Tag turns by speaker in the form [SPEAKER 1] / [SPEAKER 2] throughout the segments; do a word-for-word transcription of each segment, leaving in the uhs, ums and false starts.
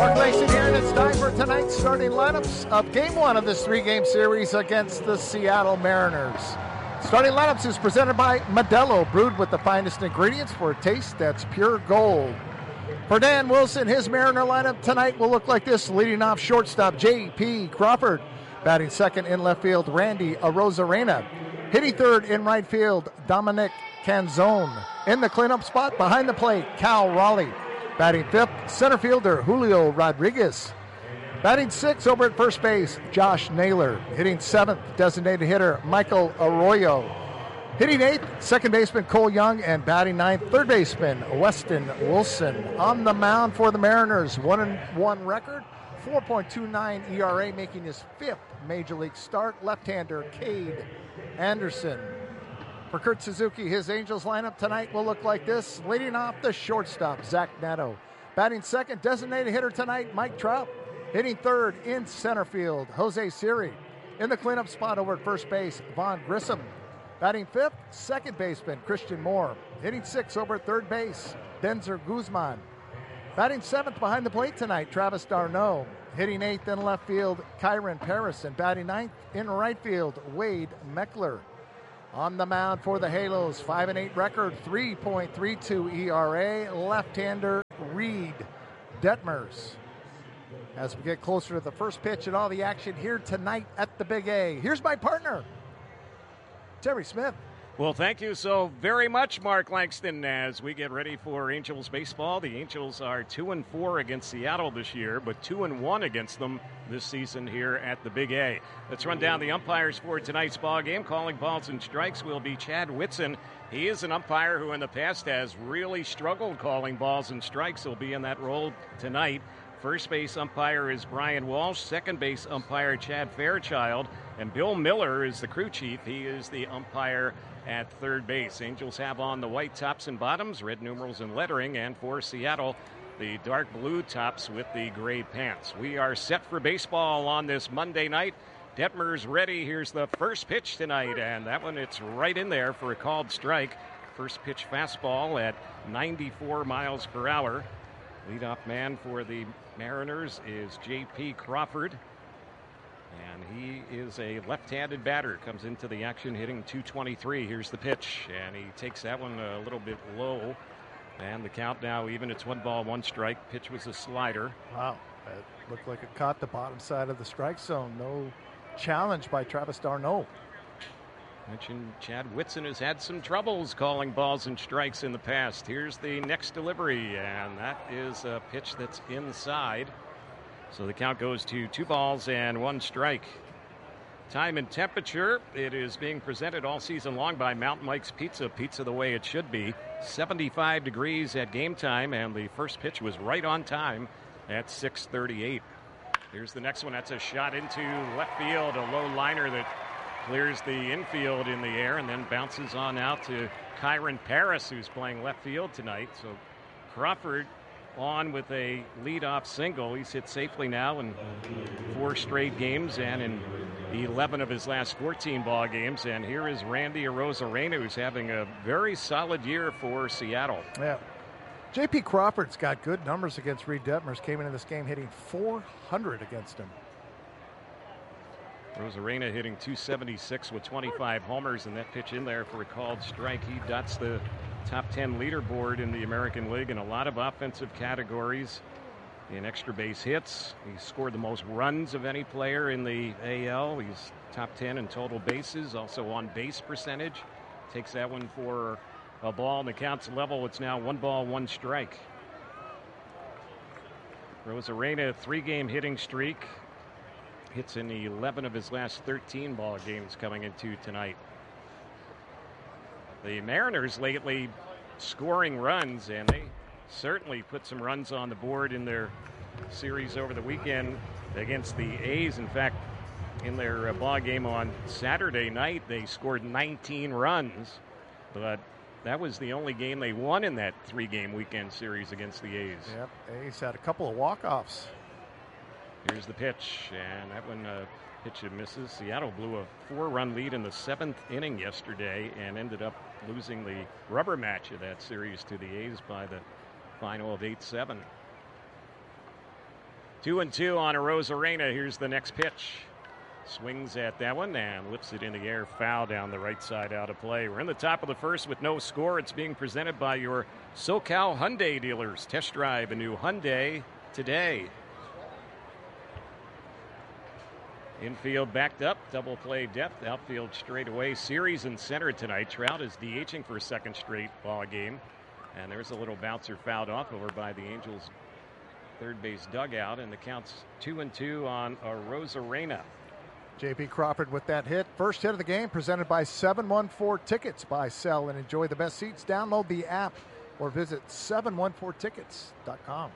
[SPEAKER 1] Mark Langston here, and it's time for tonight's starting lineups of Game one of this three-game series against the Seattle Mariners. Starting lineups is presented by Modelo, brewed with the finest ingredients for a taste that's pure gold. For Dan Wilson, his Mariner lineup tonight will look like this. Leading off shortstop, J P Crawford. Batting second in left field, Randy Arozarena. Hitting third in right field, Dominic Canzone. In the cleanup spot behind the plate, Cal Raleigh. Batting fifth, center fielder Julio Rodriguez. Batting sixth over at first base, Josh Naylor. Hitting seventh, designated hitter Michael Arroyo. Hitting eighth, second baseman Cole Young. And batting ninth, third baseman Weston Wilson. On the mound for the Mariners, one and one record, four point two nine E R A, making his fifth major league start. Left-hander Cade Anderson. For Kurt Suzuki, his Angels lineup tonight will look like this. Leading off the shortstop, Zach Neto. Batting second, designated hitter tonight, Mike Trout. Hitting third in center field, Jose Siri. In the cleanup spot over at first base, Vaughn Grissom. Batting fifth, second baseman, Christian Moore. Hitting sixth over at third base, Denzer Guzman. Batting seventh behind the plate tonight, Travis d'Arnaud. Hitting eighth in left field, Kyron Paris. And batting ninth in right field, Wade Meckler. On the mound for the Halos, five and eight record, three point three two E R A, left-hander Reed Detmers. As we get closer to the first pitch and all the action here tonight at the Big A, here's my partner, Terry Smith.
[SPEAKER 2] Well, thank you so very much, Mark Langston, as we get ready for Angels baseball. The Angels are two and four against Seattle this year, but two and one against them this season here at the Big A. Let's run down the umpires for tonight's ball game. Calling balls and strikes will be Chad Whitson. He is an umpire who in the past has really struggled calling balls and strikes. He'll be in that role tonight. First base umpire is Brian Walsh. Second base umpire Chad Fairchild. And Bill Miller is the crew chief. He is the umpire at third base. Angels have on the white tops and bottoms, red numerals and lettering, and for Seattle, the dark blue tops with the gray pants. We are set for baseball on this Monday night. Detmers ready. Here's the first pitch tonight, and that one, it's right in there for a called strike. First pitch fastball at ninety-four miles per hour. Leadoff man for the Mariners is J P Crawford. And he is a left-handed batter. Comes into the action hitting two twenty-three. Here's the pitch, and he takes that one a little bit low. And the count now even. It's one ball, one strike. Pitch was a slider.
[SPEAKER 1] Wow, that looked like it caught the bottom side of the strike zone. No challenge by Travis d'Arnaud.
[SPEAKER 2] Mentioned Chad Whitson has had some troubles calling balls and strikes in the past. Here's the next delivery, and that is a pitch that's inside. So the count goes to two balls and one strike. Time and temperature, it is being presented all season long by Mountain Mike's Pizza. Pizza the way it should be. seventy-five degrees at game time, and the first pitch was right on time at six thirty-eight. Here's the next one. That's a shot into left field, a low liner that clears the infield in the air and then bounces on out to Kyron Paris, who's playing left field tonight. So Crawford on with a leadoff single. He's hit safely now in four straight games and in eleven of his last fourteen ball games. And here is Randy Arozarena, who's having a very solid year for Seattle.
[SPEAKER 1] Yeah. J P Crawford's got good numbers against Reed Detmers. Came into this game hitting four hundred against him.
[SPEAKER 2] Arozarena hitting two seventy-six with twenty-five homers, and that pitch in there for a called strike. He dots the top ten leaderboard in the American League in a lot of offensive categories. In extra base hits, he scored the most runs of any player in the A L. He's top ten in total bases, also on base percentage. Takes that one for a ball, and the count's level. It's now one ball, one strike. Arozarena, three-game hitting streak. Hits in eleven of his last thirteen ball games coming into tonight. The Mariners lately scoring runs, and they certainly put some runs on the board in their series over the weekend against the A's. In fact, in their uh, ball game on Saturday night, they scored nineteen runs, but that was the only game they won in that three-game weekend series against the A's.
[SPEAKER 1] Yep, A's had a couple of walk-offs.
[SPEAKER 2] Here's the pitch, and that one uh, pitch and misses. Seattle blew a four-run lead in the seventh inning yesterday and ended up losing the rubber match of that series to the A's by the final of eight seven. Two and two on Arozarena. Here's the next pitch. Swings at that one and lifts it in the air. Foul down the right side, out of play. We're in the top of the first with no score. It's being presented by your SoCal Hyundai dealers. Test drive a new Hyundai today. Infield backed up, double play depth, outfield straightaway. Series in center tonight. Trout is DHing for a second straight ball game. And there's a little bouncer fouled off over by the Angels' third base dugout, and the count's two and two on Arozarena.
[SPEAKER 1] J P Crawford with that hit. First hit of the game presented by seven one four Tickets. Buy, sell, and enjoy the best seats. Download the app or visit seven one four tickets dot com.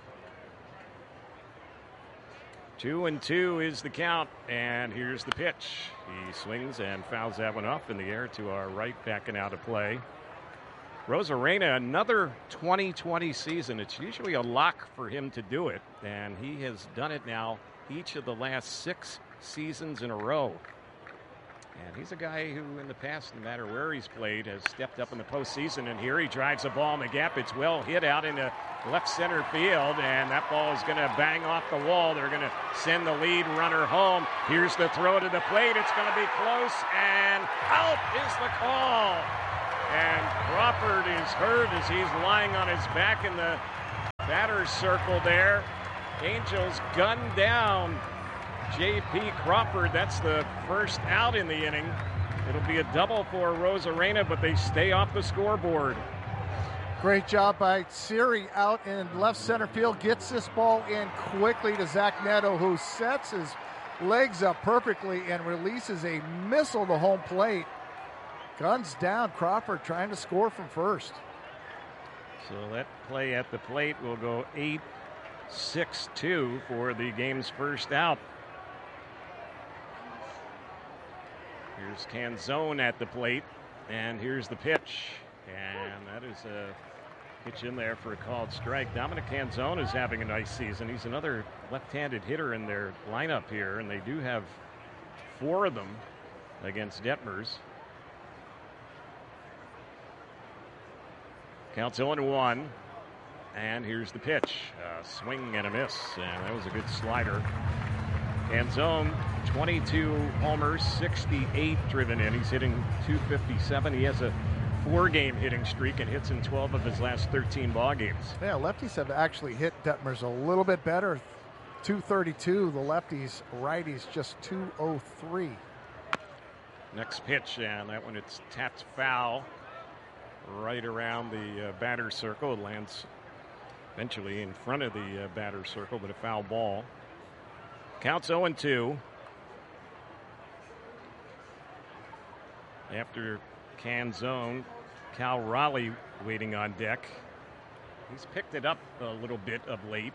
[SPEAKER 2] Two and two is the count, and here's the pitch. He swings and fouls that one off in the air to our right, backing out of play. Arozarena, another twenty twenty season. It's usually a lock for him to do it, and he has done it now each of the last six seasons in a row. And he's a guy who in the past, no matter where he's played, has stepped up in the postseason. And here he drives a ball in the gap. It's well hit out into left center field, and that ball is going to bang off the wall. They're going to send the lead runner home. Here's the throw to the plate. It's going to be close, and out is the call. And Crawford is hurt as he's lying on his back in the batter's circle there. Angels gun down J P Crawford. That's the first out in the inning. It'll be a double for Arozarena, but they stay off the scoreboard.
[SPEAKER 1] Great job by Siri out in left center field. Gets this ball in quickly to Zach Neto, who sets his legs up perfectly and releases a missile to home plate. Guns down. Crawford trying to score from first.
[SPEAKER 2] So that play at the plate will go eight six two for the game's first out. Here's Canzone at the plate, and here's the pitch. And that is a pitch in there for a called strike. Dominic Canzone is having a nice season. He's another left-handed hitter in their lineup here, and they do have four of them against Detmers. Counts oh and one, and here's the pitch. A swing and a miss, and that was a good slider. Canzone, twenty-two homers, sixty-eight driven in. He's hitting two fifty-seven. He has a four-game hitting streak and hits in twelve of his last thirteen ball games.
[SPEAKER 1] Yeah, lefties have actually hit Detmers a little bit better. two thirty-two, the lefties, righties just two oh three.
[SPEAKER 2] Next pitch, and that one it's tapped foul right around the uh, batter's circle. It lands eventually in front of the uh, batter's circle, but a foul ball. Counts oh and two. After Canzone, Cal Raleigh waiting on deck. He's picked it up a little bit of late.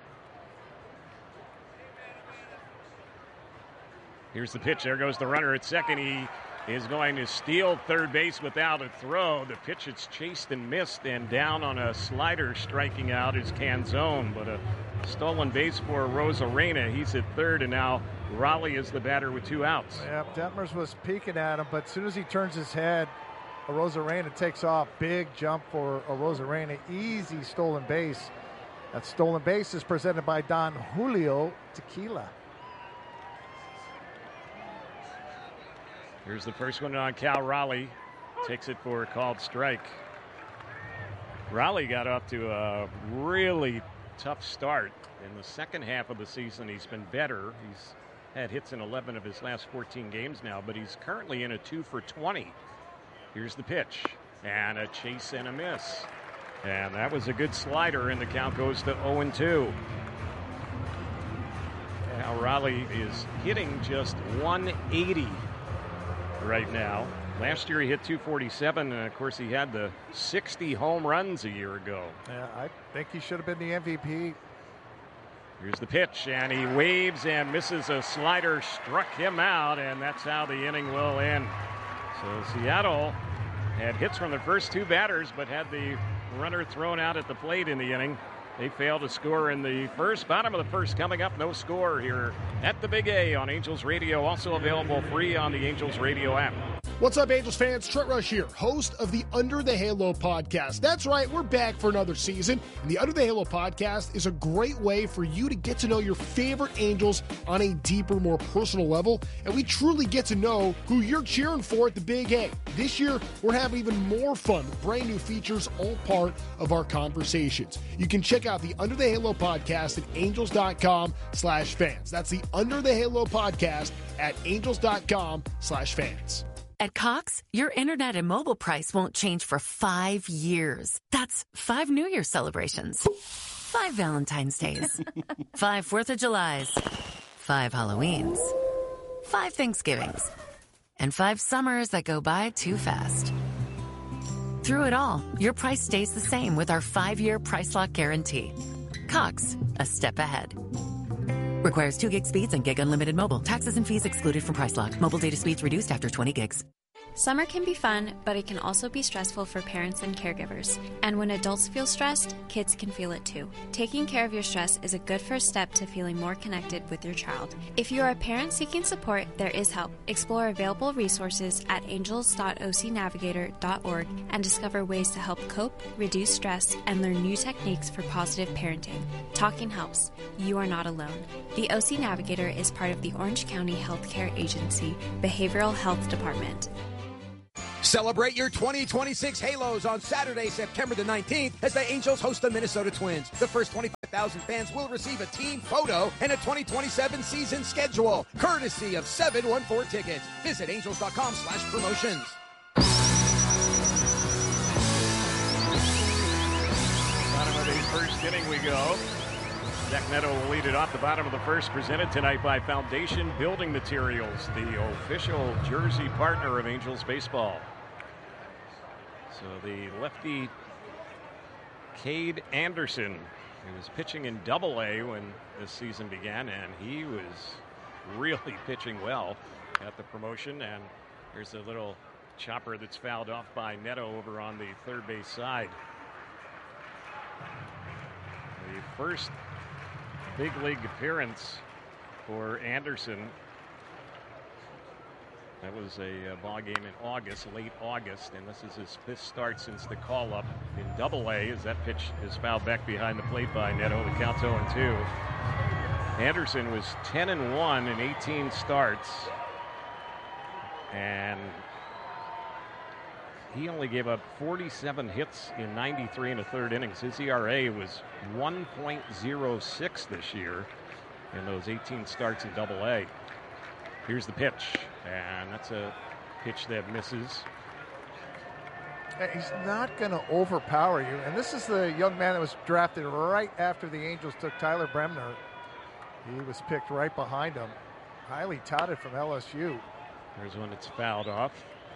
[SPEAKER 2] Here's the pitch. There goes the runner at second. He is going to steal third base without a throw. The pitch is chased and missed, and down on a slider striking out is Canzone, but a stolen base for Arozarena. He's at third, and now Raleigh is the batter with two outs.
[SPEAKER 1] Yeah, Detmers was peeking at him, but as soon as he turns his head, Arozarena takes off. Big jump for Arozarena. Easy stolen base. That stolen base is presented by Don Julio Tequila.
[SPEAKER 2] Here's the first one on Cal Raleigh. Takes it for a called strike. Raleigh got off to a really tough start. In the second half of the season, he's been better. He's had hits in eleven of his last fourteen games now, but he's currently in a two for twenty. Here's the pitch, and a chase and a miss. And that was a good slider, and the count goes to oh and two. Now Raleigh is hitting just one eighty right now. Last year he hit two forty-seven, and of course he had the sixty home runs a year ago.
[SPEAKER 1] Yeah, I think he should have been the M V P.
[SPEAKER 2] Here's the pitch, and he waves and misses. A slider struck him out, and that's how the inning will end. So Seattle had hits from the first two batters, but had the runner thrown out at the plate in the inning. They failed to score in the first. Bottom of the first coming up, no score here at the Big A on Angels Radio. Also available free on the Angels Radio app.
[SPEAKER 3] What's up, Angels fans? Trent Rush here, host of the Under the Halo podcast. That's right, we're back for another season, and the Under the Halo podcast is a great way for you to get to know your favorite Angels on a deeper, more personal level, and we truly get to know who you're cheering for at the Big A. This year, we're having even more fun with brand new features, all part of our conversations. You can check out the Under the Halo podcast at angels.com slash fans. That's the Under the Halo podcast at angels.com slash fans.
[SPEAKER 4] At Cox, your internet and mobile price won't change for five years. That's five New Year's celebrations, five Valentine's Days, five Fourth of Julys, five Halloweens, five Thanksgivings, and five summers that go by too fast. Through it all, your price stays the same with our five-year price lock guarantee. Cox, a step ahead. Requires two gig speeds and gig unlimited mobile. Taxes and fees excluded from price lock. Mobile data speeds reduced after twenty gigs.
[SPEAKER 5] Summer can be fun, but it can also be stressful for parents and caregivers. And when adults feel stressed, kids can feel it too. Taking care of your stress is a good first step to feeling more connected with your child. If you are a parent seeking support, there is help. Explore available resources at angels dot o c navigator dot org and discover ways to help cope, reduce stress, and learn new techniques for positive parenting. Talking helps. You are not alone. The O C Navigator is part of the Orange County Healthcare Agency Behavioral Health Department.
[SPEAKER 6] Celebrate your twenty twenty-six Halos on Saturday, September the nineteenth, as the Angels host the Minnesota Twins. The first twenty-five thousand fans will receive a team photo and a twenty twenty-seven season schedule, courtesy of seven one four Tickets. Visit angels.com slash promotions.
[SPEAKER 2] Bottom of the first inning we go. Zach Neto will lead it off the bottom of the first, presented tonight by Foundation Building Materials, the official jersey partner of Angels baseball. So the lefty Cade Anderson, who was pitching in Double A when this season began, and he was really pitching well at the promotion. And here's a little chopper that's fouled off by Neto over on the third base side. The first big league appearance for Anderson. That was a uh, ball game in August, late August, and this is his fifth start since the call-up in Double A, as that pitch is fouled back behind the plate by Neto. The count's oh and two. Anderson was ten and one in eighteen starts, and he only gave up forty-seven hits in ninety-three and a third innings. His E R A was one point oh six this year in those eighteen starts in Double A. Here's the pitch, and that's a pitch that misses.
[SPEAKER 1] He's not going to overpower you. And this is the young man that was drafted right after the Angels took Tyler Bremner. He was picked right behind him. Highly touted from L S U.
[SPEAKER 2] There's one that's fouled off.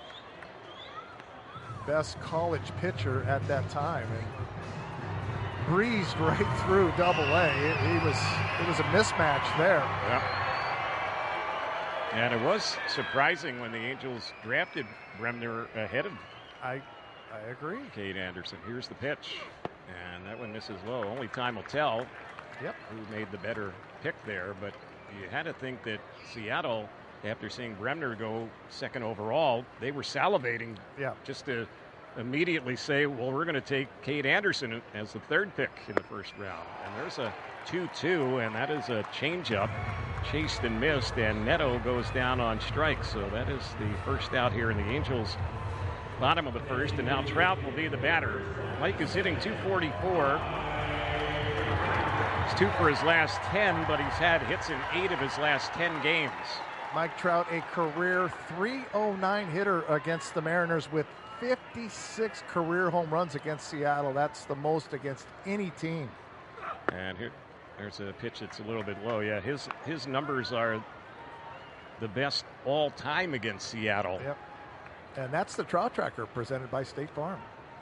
[SPEAKER 1] Best college pitcher at that time, and breezed right through Double A. It, it was it was a mismatch there.
[SPEAKER 2] Yeah. And it was surprising when the Angels drafted Bremner ahead of
[SPEAKER 1] I I agree.
[SPEAKER 2] Cade Anderson. Here's the pitch, and that one misses low. Only time will tell.
[SPEAKER 1] Yep.
[SPEAKER 2] Who made the better pick there? But you had to think that Seattle, after seeing Bremner go second overall, they were salivating
[SPEAKER 1] yeah.
[SPEAKER 2] just to immediately say, well, we're going to take Cade Anderson as the third pick in the first round. And there's a two two, and that is a changeup, chased and missed, and Neto goes down on strikes. So that is the first out here in the Angels' bottom of the first, and now Trout will be the batter. Mike is hitting two forty-four. He's two for his last ten, but he's had hits in eight of his last ten games.
[SPEAKER 1] Mike Trout, a career three oh nine hitter against the Mariners with fifty-six career home runs against Seattle. That's the most against any team.
[SPEAKER 2] And here, there's a pitch that's a little bit low. Yeah, his his numbers are the best all time against Seattle.
[SPEAKER 1] Yep. And that's the Trout Tracker presented by State Farm.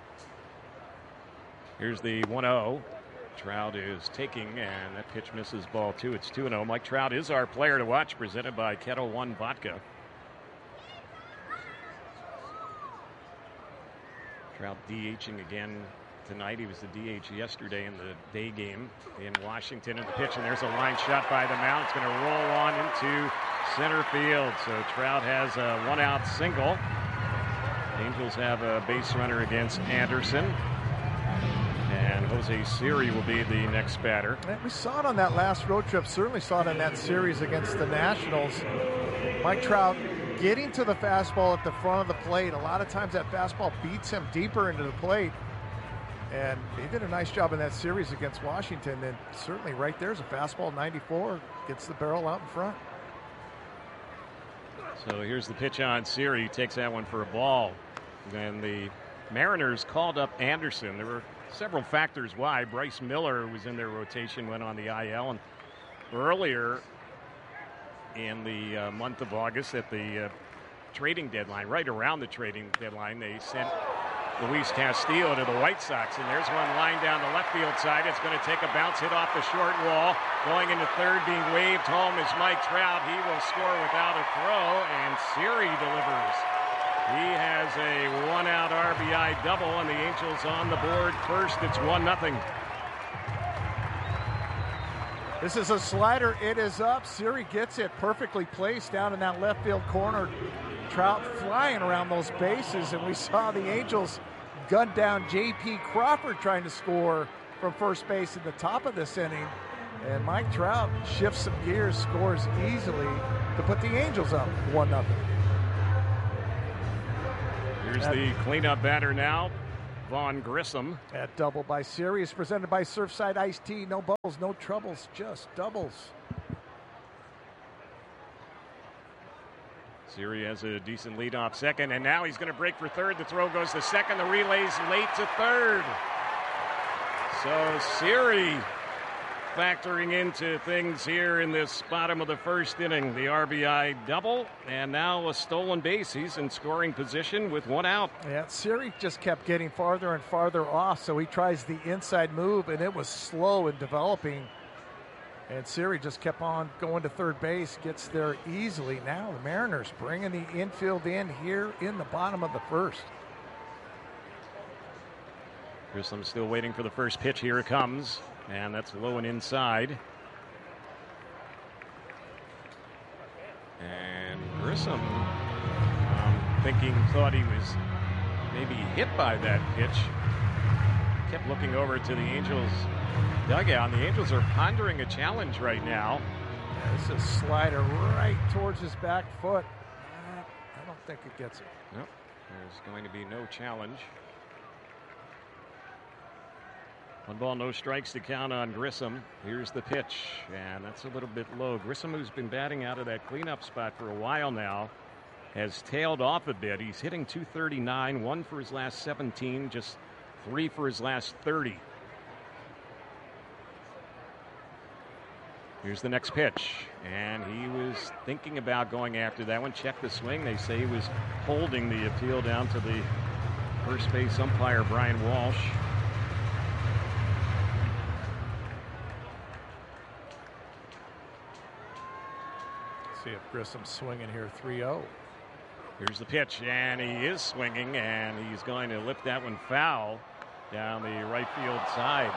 [SPEAKER 2] Here's the one oh. Trout is taking, and that pitch misses ball two. It's two and oh. Mike Trout is our player to watch, presented by Kettle One Vodka. Trout DHing again tonight. He was the D H yesterday in the day game in Washington. And the pitch, and there's a line shot by the mound. It's going to roll on into center field. So Trout has a one-out single. Angels have a base runner against Anderson. And Jose Siri will be the next batter.
[SPEAKER 1] We saw it on that last road trip. Certainly saw it in that series against the Nationals. Mike Trout getting to the fastball at the front of the plate. A lot of times that fastball beats him deeper into the plate. And he did a nice job in that series against Washington. And certainly right there's a fastball, ninety-four, gets the barrel out in front.
[SPEAKER 2] So here's the pitch on Siri. He takes that one for a ball. And the Mariners called up Anderson. There were several factors why. Bryce Miller, who was in their rotation, went on the I L. And earlier in the uh, month of August at the uh, trading deadline, right around the trading deadline, they sent Luis Castillo to the White Sox, and there's one line down the left field side. It's going to take a bounce hit off the short wall. Going into third, being waved home is Mike Trout. He will score without a throw, and Siri delivers. He has a one-out R B I double, and the Angels on the board first. It's one nothing.
[SPEAKER 1] This is a slider. It is up. Siri gets it perfectly placed down in that left field corner. Trout flying around those bases, and we saw the Angels gun down J P Crawford trying to score from first base at the top of this inning. And Mike Trout shifts some gears, scores easily to put the Angels up one nothing.
[SPEAKER 2] Here's the cleanup batter now, Vaughn Grissom.
[SPEAKER 1] That double by Siri is presented by Surfside Iced Tea. No bubbles, no troubles, just doubles.
[SPEAKER 2] Siri has a decent lead off second, and now he's going to break for third. The throw goes to second. The relay's late to third. So Siri factoring into things here in this bottom of the first inning. The R B I double, and now a stolen base. He's in scoring position with one out.
[SPEAKER 1] Yeah, Siri just kept getting farther and farther off, so he tries the inside move, and it was slow in developing. And Siri just kept on going to third base, gets there easily. Now the Mariners bringing the infield in here in the bottom of the first.
[SPEAKER 2] Grissom still waiting for the first pitch. Here it comes, and that's low and inside. And Grissom, um, thinking, thought he was maybe hit by that pitch. Kept looking over to the Angels dugout, and the Angels are pondering a challenge right now.
[SPEAKER 1] Yeah, this is a slider right towards his back foot. Uh, I don't think it gets it.
[SPEAKER 2] Nope. There's going to be no challenge. One ball, no strikes to count on Grissom. Here's the pitch, and that's a little bit low. Grissom, who's been batting out of that cleanup spot for a while now, has tailed off a bit. He's hitting two thirty-nine, one for his last seventeen, just three for his last thirty. Here's the next pitch, and he was thinking about going after that one. Check the swing. They say he was holding the appeal down to the first base umpire, Brian Walsh.
[SPEAKER 1] Let's see if Grissom's swinging here, three oh.
[SPEAKER 2] Here's the pitch, and he is swinging, and he's going to lift that one foul down the right field side.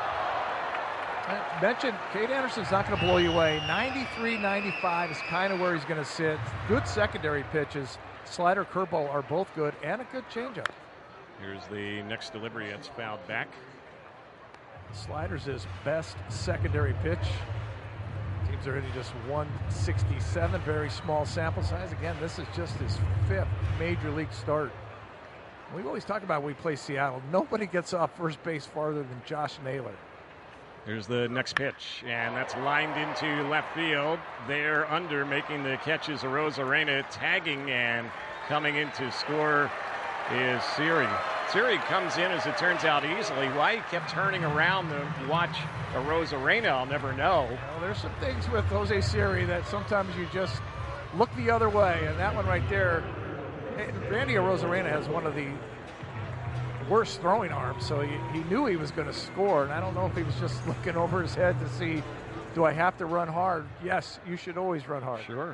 [SPEAKER 1] I mentioned Cade Anderson's not going to blow you away. ninety-three ninety-five is kind of where he's going to sit. Good secondary pitches. Slider, curveball are both good, and a good changeup.
[SPEAKER 2] Here's the next delivery. It's fouled back.
[SPEAKER 1] Slider's his best secondary pitch. Teams are hitting just one sixty-seven, very small sample size. Again, this is just his fifth major league start. We always talk about when we play Seattle. Nobody gets off first base farther than Josh Naylor.
[SPEAKER 2] Here's the next pitch, and that's lined into left field. There under, making the catch is Arozarena, tagging, and coming in to score is Siri. Siri comes in, as it turns out, easily. Why he kept turning around to watch Arozarena, I'll never know.
[SPEAKER 1] Well, there's some things with Jose Siri that sometimes you just look the other way, and that one right there, Randy Arozarena has one of the worst throwing arms, so he, he knew he was going to score, and I don't know if he was just looking over his head to see, do I have to run hard? Yes, you should always run hard.
[SPEAKER 2] Sure.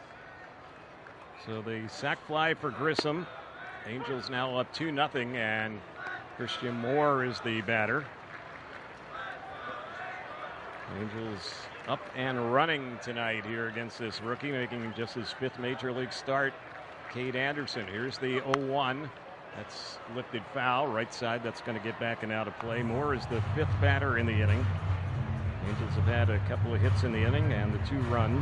[SPEAKER 2] So the sac fly for Grissom. Angels now up two nothing, and Christian Moore is the batter. Angels up and running tonight here against this rookie, making just his fifth major league start Cade Anderson. Here's the oh one. That's lifted foul. Right side, that's going to get back and out of play. Moore is the fifth batter in the inning. Angels have had a couple of hits in the inning and the two runs.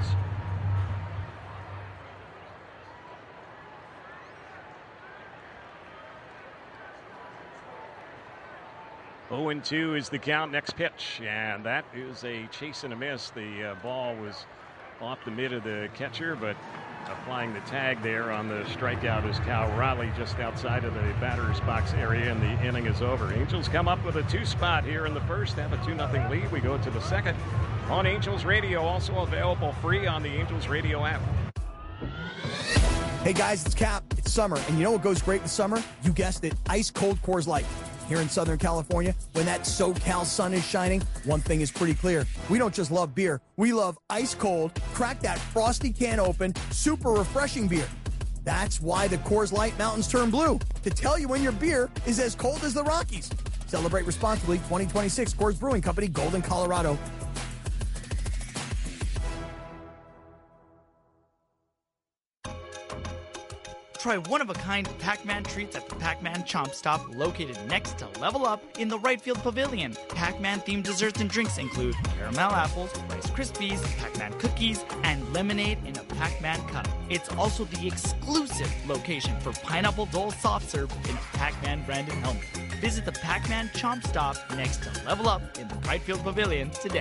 [SPEAKER 2] oh and two is the count. Next pitch, and that is a chase and a miss. The uh, ball was off the mid of the catcher, but applying the tag there on the strikeout is Cal Raleigh just outside of the batter's box area, and the inning is over. Angels come up with a two spot here in the first, have a two nothing lead. We go to the second on Angels Radio, also available free on the Angels Radio app.
[SPEAKER 7] Hey guys, it's Cap. It's summer, and you know what goes great with summer? You guessed it, ice cold Coors Light. Here in Southern California, when that SoCal sun is shining, one thing is pretty clear. We don't just love beer. We love ice cold, crack that frosty can open, super refreshing beer. That's why the Coors Light mountains turn blue, to tell you when your beer is as cold as the Rockies. Celebrate responsibly. twenty twenty-six Coors Brewing Company, Golden, Colorado.
[SPEAKER 8] Try one-of-a-kind Pac-Man treats at the Pac-Man Chomp Stop, located next to Level Up in the right field pavilion. Pac-Man themed desserts and drinks include caramel apples, Rice Krispies, Pac-Man cookies, and lemonade in a Pac-Man cup. It's also the exclusive location for Pineapple Dole soft serve in Pac-Man branded helmet. Visit the Pac-Man Chomp Stop next to Level Up in the right field pavilion today.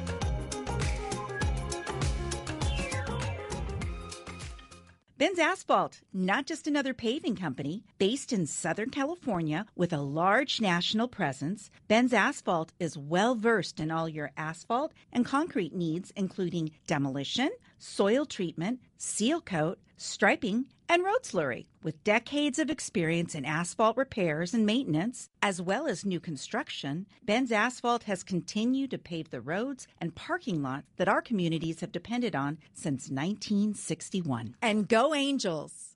[SPEAKER 9] Benz Asphalt, not just another paving company. Based in Southern California with a large national presence, Benz Asphalt is well versed in all your asphalt and concrete needs, including demolition, soil treatment, seal coat, striping, and road slurry. With decades of experience in asphalt repairs and maintenance, as well as new construction, Benz Asphalt has continued to pave the roads and parking lots that our communities have depended on since nineteen sixty-one. And go Angels!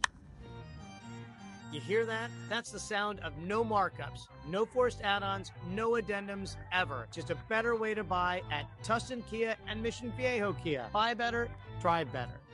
[SPEAKER 10] You hear that? That's the sound of no markups, no forced add-ons, no addendums ever. Just a better way to buy at Tustin Kia and Mission Viejo Kia. Buy better, drive better.